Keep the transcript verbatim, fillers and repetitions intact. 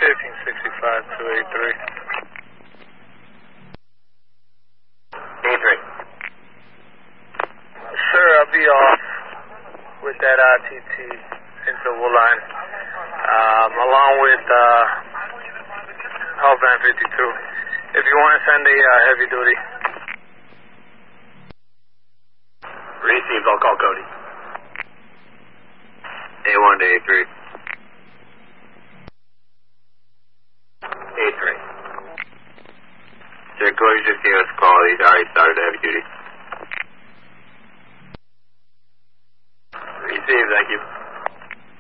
fifteen sixty-five to eighty-three. eighty-three. Sir, I'll be off with that I T T interval line, um, along with uh, Health Van fifty-two. If you want to send a uh, heavy duty. Received, I'll call Cody. A one to A three. A three. Sir, Cody just gave us a call. He's already started heavy duty.